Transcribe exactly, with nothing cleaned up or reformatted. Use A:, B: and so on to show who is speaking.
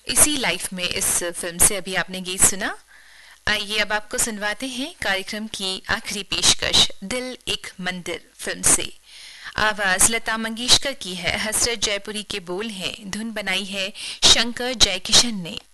A: इसी लाइफ में इस फिल्म से अभी आपने गीत सुना। आइए अब आपको सुनवाते हैं कार्यक्रम की आखिरी पेशकश दिल एक मंदिर फिल्म से। आवाज लता मंगेशकर की है, हसरत जयपुरी के बोल हैं, धुन बनाई है शंकर जयकिशन ने।